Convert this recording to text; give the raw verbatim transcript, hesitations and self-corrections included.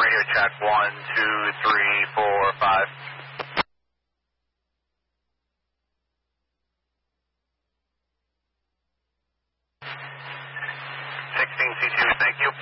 radio check. One, two, three, four, five. sixteen C two, thank you.